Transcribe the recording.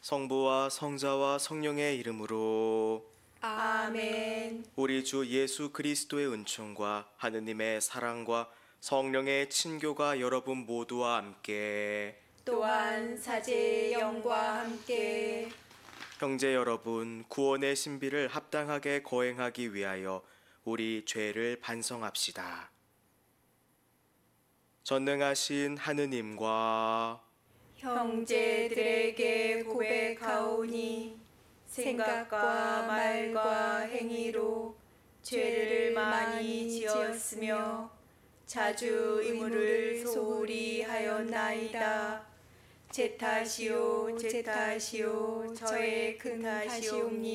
성부와 성자와 성령의 이름으로. 아멘. 우리 주 예수 그리스도의 은총과 하느님의 사랑과 성령의 친교가 여러분 모두와 함께. 또한 사제의 영과 함께. 형제 여러분, 구원의 신비를 합당하게 거행하기 위하여 우리 죄를 반성합시다. 전능하신 하느님과 형제들에게 고백하오니 생각과 말과 행위로 죄를 많이 지었으며 자주 의무를 소홀히 하였나이다. 제 탓이요 제 탓이요 저의 큰 탓이옵니다.